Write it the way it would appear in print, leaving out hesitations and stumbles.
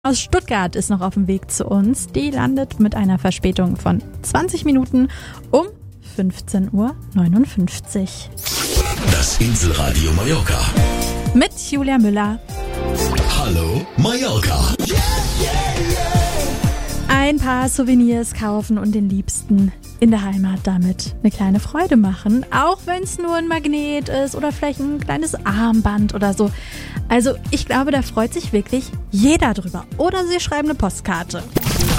Aus Stuttgart ist noch auf dem Weg zu uns. Die landet mit einer Verspätung von 20 Minuten um 15.59 Uhr. Das Inselradio Mallorca. Mit Julia Müller. Hallo Mallorca. Ein paar Souvenirs kaufen und den Liebsten in der Heimat damit eine kleine Freude machen. Auch wenn es nur ein Magnet ist oder vielleicht ein kleines Armband oder so. Also ich glaube, da freut sich wirklich jeder drüber. Oder Sie schreiben eine Postkarte.